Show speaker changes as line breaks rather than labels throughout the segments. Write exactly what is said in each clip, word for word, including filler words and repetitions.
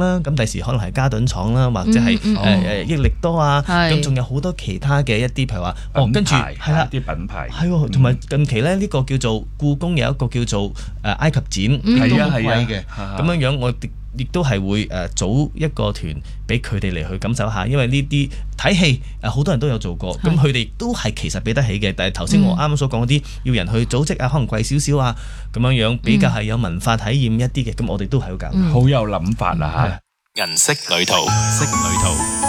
啦，咁第時可能係嘉頓廠啦，或者係誒誒益力多啊，咁仲有好多其他嘅一啲譬如話哦，跟住係啦
啲品牌
係喎，同埋近期咧呢個叫做故宮有一個叫做誒埃及展，
係啊
係啊嘅，咁樣樣我亦都係會誒組一個團俾佢哋嚟去感受下，因為呢啲睇戲誒好多人都有做過，咁佢哋都係其實俾得起嘅。但係頭先我啱啱所講嗰啲要人去組織啊，可能貴少少啊，咁樣樣比較係有文化體驗一啲嘅，咁我哋都係好搞，
好有諗法啊
嚇！銀色旅途，色旅途。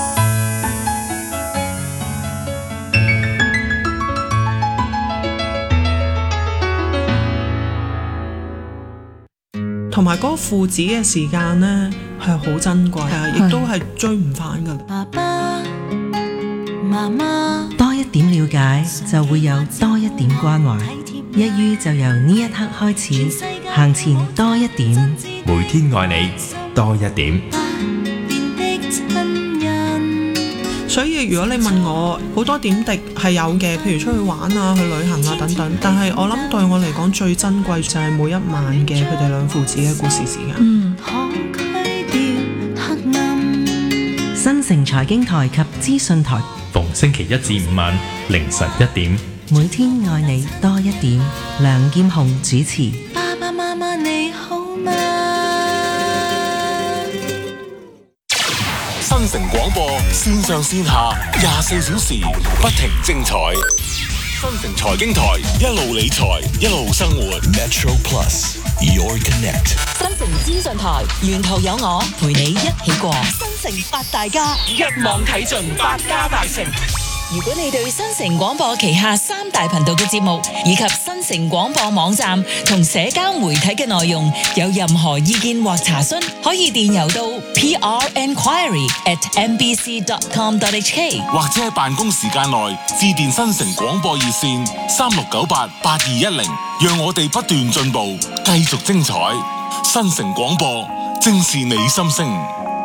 同埋嗰個父子嘅時間呢，係好珍貴，係亦都係追唔返㗎。爸爸媽媽
多一點了解，就會有多一點關懷。一於就由呢一刻開始，行前多一點，
每天愛你多一點。
所以如果你問我，好多點滴係有嘅，譬如出去玩啊、去旅行啊等等。但係我諗對我嚟講最珍貴就係每一晚嘅佢哋兩父子嘅故事時間。
嗯。新城財經台及資訊台，
逢星期一至五晚凌晨一點，
每天愛你多一點。梁劍虹主持。
爸爸媽媽你好嗎？
新城廣播線上線下廿四小時不停精彩。新城財經台一路理財一路生活。Metro Plus Your Connect。
新城資訊台沿途有我陪你一起過。新城八大家一網睇盡百家大成。如果你對新城廣播旗下三大頻道嘅節目以及新城廣播網站同社交媒體嘅內容有任何意見或查詢，可以電郵到 p r enquiry at m b c dot com dot h k，
或者喺辦公時間內致電新城廣播熱線三六九八八二一零，讓我哋不斷進步，繼續精彩。新城廣播正是你心聲。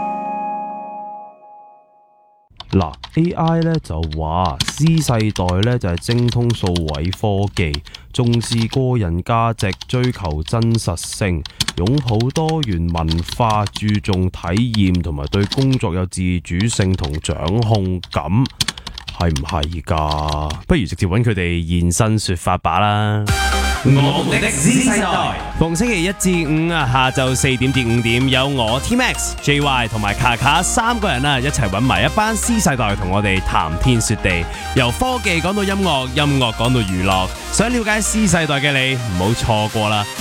嗱 A I 咧就話 Z 世代咧就係精通數位科技，重視個人價值，追求真實性，擁抱多元文化，注重體驗同埋對工作有自主性同掌控感，係唔係㗎？不如直接揾佢哋現身說法吧啦！
我們的 Z 世代，
逢星期一至五啊，下晝四點至五點，有我 T Max、J Y 同埋卡卡三個人啊，一齊揾埋一班 Z 世代同我哋談天說地，由科技講到音樂，音樂講到娛樂，想了解 Z 世代嘅你，唔好錯過啦！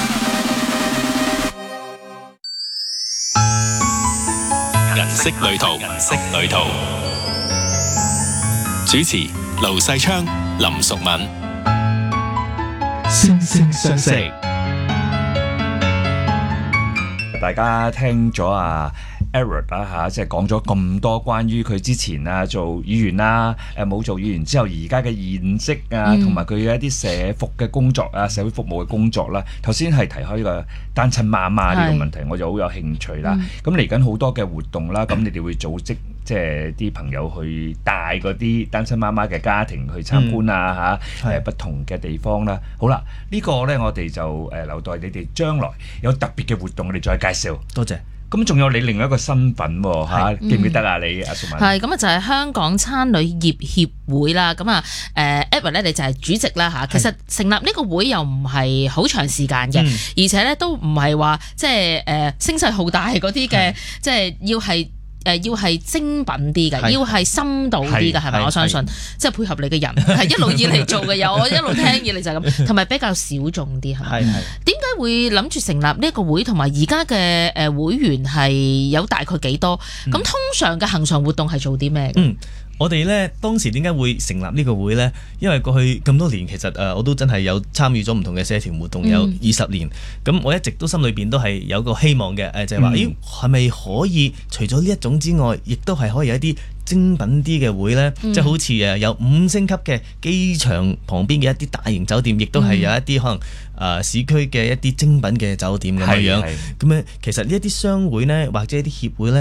銀色旅途，銀色旅途，主持盧世昌、林淑敏。
星聲相識，
大家聽咗啊 Edward 啦嚇，即係講咗咁多關於佢之前啊做議員啦，誒冇做議員之後而家嘅現職啊，同埋佢嘅一啲社服嘅工作啊，社會服務嘅工作啦。頭先係提開呢個單親媽媽呢個問題，我就好有興趣啦。咁嚟緊好多嘅活動啦，咁你哋會組織即係啲朋友去帶嗰啲單親媽媽嘅家庭去參觀啊嚇，誒不同嘅地方啦。好啦，呢個咧我哋就誒留待你哋將來有特別嘅活動，我哋再介紹。
多謝。
咁仲有你另外一個身份喎嚇，記唔記得啊？你阿淑敏
係咁啊，就係香港餐旅業協會啦。咁啊，誒 Edward 咧，你就係主席啦嚇。其實成立呢個會又唔係好長時間嘅，而且咧都唔係話即係誒聲勢浩大嗰啲嘅，即係要係。誒要係精品啲嘅，要係深度啲嘅，係咪？我相信即係配合你嘅人，係一路以嚟做嘅，有我一路聽以嚟就係咁，同埋比較小眾啲，係咪？點解會諗住成立呢一個會，同埋而家嘅誒會員係有大概幾多？咁通常嘅恆常活動係做啲咩？
嗯，我哋咧當時點解會成立呢個會呢？因為過去咁多年，其實誒我都真係有參與咗唔同嘅社團活動，有二十年。咁、嗯、我一直都心裏邊都係有個希望嘅，誒就係、是、話，咦係咪可以除咗呢一種之外，亦都係可以有一啲精品啲嘅會呢？嗯、即係好似誒有五星級嘅機場旁邊嘅一啲大型酒店，亦都係有一啲可能誒、呃、市區嘅一啲精品嘅酒店咁樣樣。咁咧其實呢一啲商會呢，或者一啲協會呢。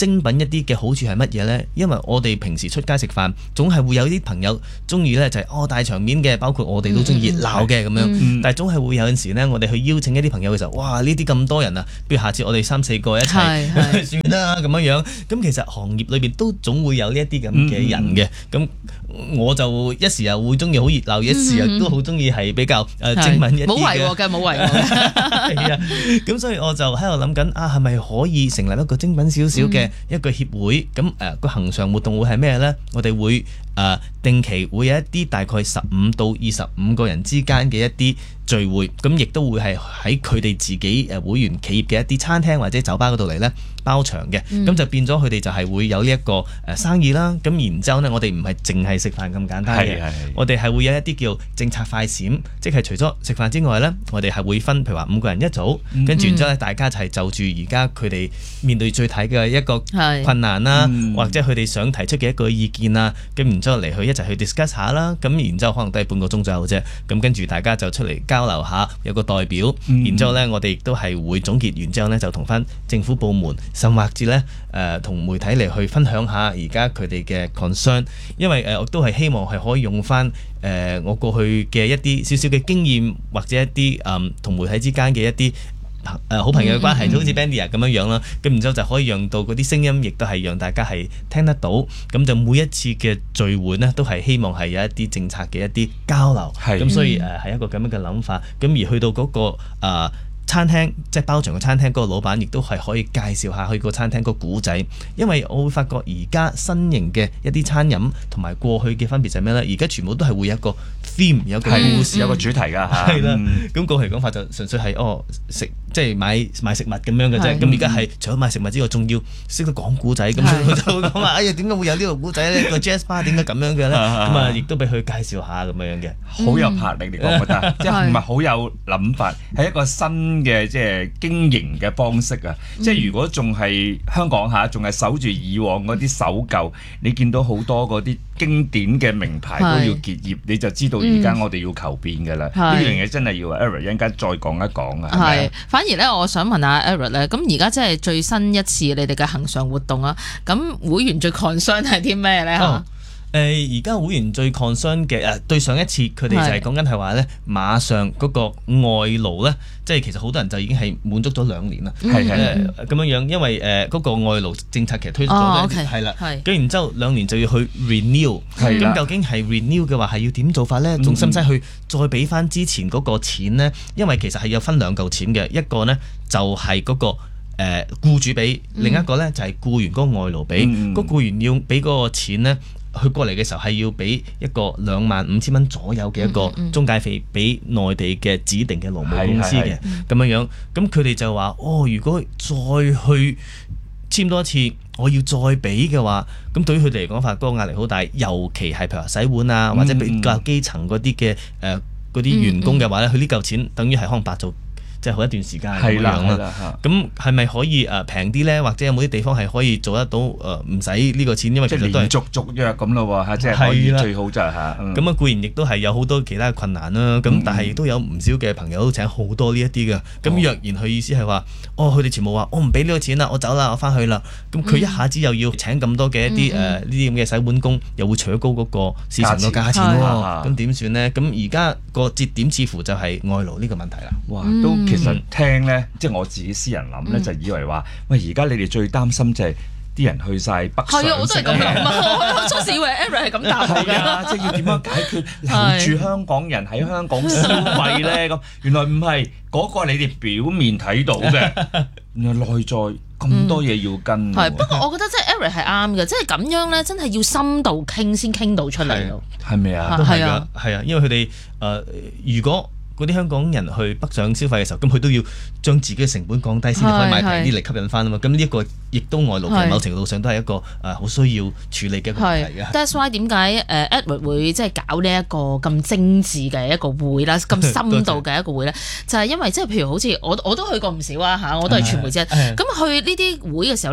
精品一啲嘅好處係乜嘢呢？因為我哋平時出街食飯，總係會有啲朋友中意呢，就係、是、哦大場面嘅，包括我哋都中意熱鬧嘅咁樣。
嗯、
但係總係會有陣時呢，我哋去邀請一啲朋友嘅時候，哇！呢啲咁多人啊，不如下次我哋三四個一齊算啦咁樣樣。咁其實行業裏邊都總會有呢一啲咁嘅人嘅。咁、嗯嗯、我就一時又會中意好熱鬧，一時又都好中意係比較誒精品一啲嘅。
冇違和嘅，冇違和嘅。
係啊，咁所以我就喺度諗緊啊，係咪可以成立一個精品少少嘅一個協會？咁誒個恆常活動會係咩呢？我哋會誒、呃、定期會有一啲大概十五到二十五個人之間嘅一啲聚會，咁亦都會係喺佢哋自己誒會員企業嘅一啲餐廳或者酒吧嗰度嚟呢包場嘅，咁、嗯、就變咗佢哋就係會有呢一個誒生意啦。咁然之後呢，我哋唔係淨係食飯咁簡單嘅，我哋係會有一啲叫政策快閃，即係除咗食飯之外呢，我哋係會分譬如話五個人一組，跟住然之後咧，大家就係就住而家佢哋面對最睇嘅一個困難啦，嗯、或者佢哋想提出嘅一個意見啊，咁然之後嚟去一齊去 discuss 下啦。咁然之後可能都係半個鐘左右啫。咁跟住大家就出嚟交流下，有個代表。嗯、然之後呢，我哋亦都係會總結完之後呢，就同翻政府部門，甚或至呢誒同、呃、媒體嚟去分享下而家佢哋嘅 concern。因為誒、呃、我都係希望係可以用翻誒、呃、我過去嘅一啲少少嘅經驗，或者一啲誒同媒體之間嘅一啲。誒、呃、好朋友嘅關係，就好似 Bandy 咁樣樣啦，咁然之後就可以讓到嗰啲聲音，亦都係讓大家係聽得到。咁就每一次嘅聚會呢，都係希望係有一啲政策嘅一啲交流。咁所以誒係、呃、一個咁樣嘅諗法。咁而去到嗰、那個、呃餐廳即係包場嘅餐廳，嗰個老闆亦都係可以介紹下去個餐廳個古仔，因為我會發覺而家新型嘅一啲餐飲同埋過去嘅分別就係咩呢？而家全部都係會有一個 theme， 有個故事，
有個主題㗎嚇。係啦，
咁過去講法就純粹係哦食即係買買食物咁樣嘅啫。咁而家係除咗買食物之外，仲要識得講古仔。咁佢就會講話：哎呀，點解會有呢個古仔呢？個 jazz bar 點解咁樣嘅咧？咁啊，亦都俾佢介紹下咁樣嘅。
好有魄力，我覺得，即係唔係好有諗法，係一個新嘅即係經營嘅方式啊！即係如果仲係香港嚇，仲係守住以往嗰啲守舊，你見到好多嗰啲經典嘅名牌都要結業，你就知道而家我哋要求變㗎啦。呢樣嘢真係要 Eric 一陣間再講一講啊！
係，反而咧，我想問下 Eric 咧，咁而家即係最新一次你哋嘅恆常活動啊，咁會員最 concern 係啲咩咧？嚇？
誒而家會員最 concern 嘅誒對上一次佢哋就係講緊係話咧，馬上嗰個外勞咧，即係其實好多人就已經係滿足咗兩年啦，係係咁樣樣，因為誒嗰、呃那個外勞政策其實推出咗咧，係啦，跟然之後兩年就要去 renew，咁究竟係 renew 嘅話係要點做法咧？仲使唔使去再俾翻之前嗰個錢咧？因為其實係有分兩嚿錢嘅，一個咧就係嗰、那個誒、呃、僱主俾，另一個咧就係僱員嗰個外勞俾，嗯、個僱員要俾嗰個錢咧。佢過嚟嘅時候係要俾一個兩萬五千蚊左右嘅一個中介費俾內地嘅指定嘅勞務公司嘅咁樣樣，咁佢哋就話：哦，如果再去簽多一次，我要再俾嘅話，咁對於佢哋嚟講法，嗰個壓力好大，尤其係譬如話洗碗啊，或者比較基層嗰啲嘅誒嗰啲員工嘅話咧，佢呢嚿錢等於係可能白做。即係好一段時間咁樣啦，咁係咪可以誒平啲咧？或者有冇啲地方係可以做得到誒唔使呢個錢？因為其實都係連續續約咁咯喎，即係可以最好就係嚇。咁啊固然亦都係有好多其他嘅困難啦，咁、嗯、但係亦都有唔少嘅朋友都請好多呢一啲嘅。咁、哦、若然佢意思係話，哦佢哋全部話我唔俾呢個錢啦，我走啦，我翻去啦。咁佢一下子又要請咁多嘅一啲誒呢啲咁嘅洗碗工，又會取高嗰個市場個價錢喎。咁點算咧？咁而家個節點似乎就係外勞呢個問題啦。
哇，都〜其實聽咧，即係我自己私人諗咧，嗯、就以為話，喂，而家你哋最擔心就係啲人去晒北上。係啊，
我都係咁諗啊！我初時以為 Eric 係咁答我嘅。
啊，即係要點樣解決留住香港人喺香港消費咧？咁原來唔係嗰個你哋表面睇到嘅，原來內在咁多嘢要跟。係、
嗯，不過我覺得即係 Eric 係啱嘅，即係咁樣咧，真係要深度傾先傾到出嚟咯。
係咪啊？
都係㗎，係啊，因為佢哋誒，如果嗰啲香港人去北上消費嘅時候，咁佢都要將自己嘅成本降低先至可以買平啲嚟吸引翻啊嘛。咁呢一個亦都外勞嘅某程度上都係一個誒好需要處理嘅一個問題嘅。
That's why 點解誒 Edward 會即係搞呢一個咁精緻嘅一個會啦，咁深度嘅一個會咧，就係因為即係譬如好似我我都去過唔少啊嚇，我都係傳媒啫。咁去呢啲會嘅時候咧。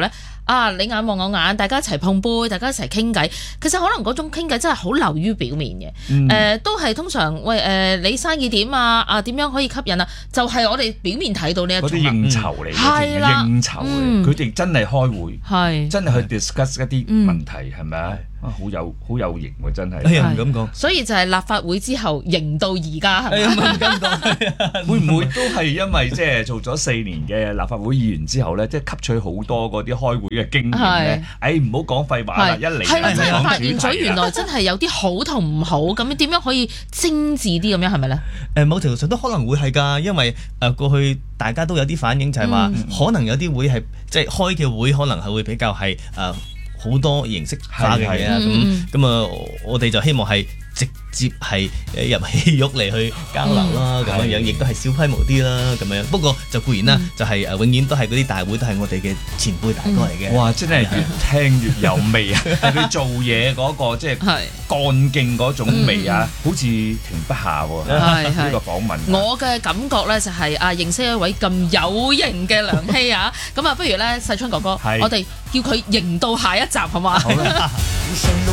啊你眼望我眼，大家一齊碰杯，大家一齊傾偈。其實可能嗰種傾偈真係好流於表面嘅，誒、
嗯
呃、都係通常喂誒、呃、你生意點啊？啊點樣可以吸引啊？就係、是、我哋表面睇到呢一種
嗰啲應酬嚟嘅，
係啦
應酬嚟，佢哋真係開會，
係
真係去 discuss 一啲問題，係咪啊？啊，好有好有型喎，真係。
哎呀，唔敢講。
所以就係立法會之後型到而家係咪？
唔敢講。
會唔會都係因為即係做咗四年嘅立法會議員之後咧，即係吸取好多嗰啲開會嘅經驗咧？哎，唔好講廢話啦，一嚟
係啦，即係發現咗
講主題
原來真係有啲好同唔好，咁點樣可以精緻啲咁樣係咪咧？
誒，某程度上都可能會係㗎，因為誒過去大家都有啲反應，就係話可能有啲會係即係開嘅會，可能係會比較係誒。好多形式化嘅嘢啊，咁咁啊，我哋就希望係直接係入戲肉嚟去交流啦，咁樣樣亦都係小規模啲啦，咁樣。不過就固然啦，就係誒永遠都係嗰啲大會都係我哋嘅前輩大哥嚟嘅。
哇！真係越聽越有味啊！佢做嘢嗰個即係幹勁嗰種味啊，好似停不下喎。呢個訪問，
我嘅感覺咧就係啊，認識一位咁有型嘅梁希啊，咁啊，不如咧世昌哥哥，我哋叫佢型到下一集好嘛？